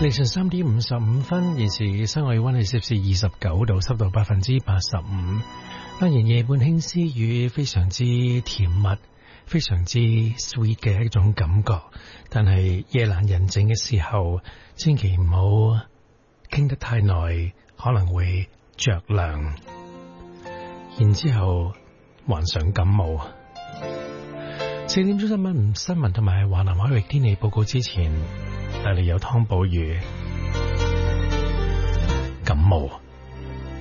凌晨3點55分，現時室外溫係攝氏29度，濕度85%。當然夜半輕絲雨，非常之甜蜜，非常之 sweet 嘅一種感覺。但係夜闌人靜嘅時候，千祈唔好傾得太耐，可能會着涼，然之後患上感冒。4點鐘新聞同埋華南海域天氣報告之前，帶嚟有湯寶如感冒。